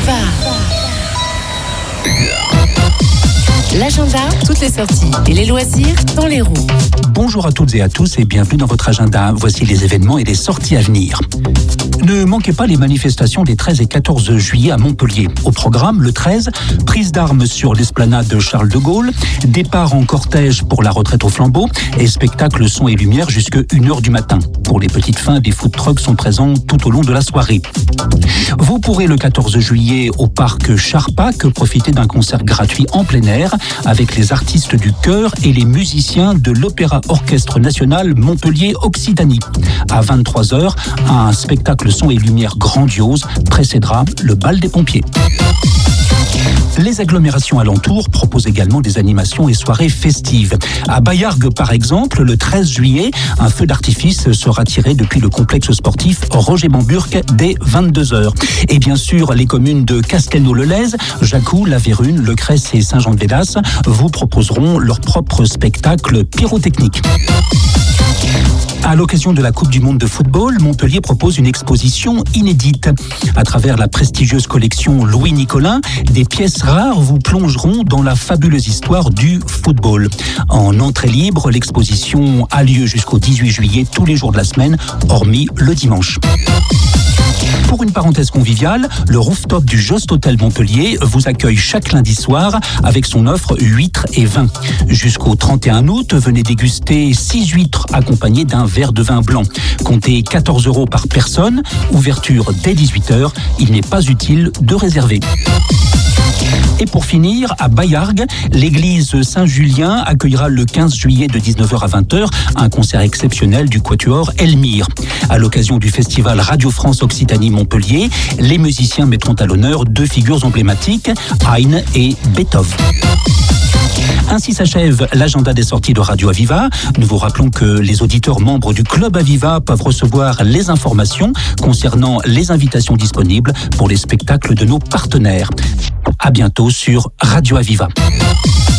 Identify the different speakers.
Speaker 1: Aviva. L'agenda, toutes les sorties et les loisirs dans l'Hérault.
Speaker 2: Bonjour à toutes et à tous et bienvenue dans votre agenda. Voici les événements et les sorties à venir. Ne manquez pas les manifestations des 13 et 14 juillet à Montpellier. Au programme, le 13, prise d'armes sur l'esplanade de Charles de Gaulle, départ en cortège pour la retraite au flambeau et spectacle son et lumière jusqu'à 1h du matin. Pour les petites fins, des food trucks sont présents tout au long de la soirée. Vous pourrez le 14 juillet au parc Charpak profiter d'un concert gratuit en plein air avec les artistes du chœur et les musiciens de l'Opéra Orchestre National Montpellier Occitanie. À 23h, un spectacle son et lumière grandiose précédera le bal des pompiers. Les agglomérations alentours proposent également des animations et soirées festives. À Baillargues, par exemple, le 13 juillet, un feu d'artifice sera tiré depuis le complexe sportif Roger Bamburg dès 22h. Et bien sûr, les communes de Castelnau-le-Lez, Jacou, La Vérune, Le Cress et Saint-Jean-de-Védas vous proposeront leur propre spectacle pyrotechnique. À l'occasion de la Coupe du Monde de football, Montpellier propose une exposition inédite. À travers la prestigieuse collection Louis Nicolin, des pièces rares vous plongeront dans la fabuleuse histoire du football. En entrée libre, l'exposition a lieu jusqu'au 18 juillet tous les jours de la semaine, hormis le dimanche. Pour une parenthèse conviviale, le rooftop du Jost Hotel Montpellier vous accueille chaque lundi soir avec son offre huîtres et vin. Jusqu'au 31 août, venez déguster 6 huîtres accompagnées d'un verre de vin blanc. Comptez 14 € par personne, ouverture dès 18h, il n'est pas utile de réserver. Et pour finir, à Baillargues, l'église Saint-Julien accueillera le 15 juillet de 19h à 20h un concert exceptionnel du quatuor Elmire. À l'occasion du festival Radio France Occitanie Montpellier, les musiciens mettront à l'honneur 2 figures emblématiques, Haydn et Beethoven. Ainsi s'achève l'agenda des sorties de Radio Aviva. Nous vous rappelons que les auditeurs membres du Club Aviva peuvent recevoir les informations concernant les invitations disponibles pour les spectacles de nos partenaires. À bientôt sur Radio Aviva.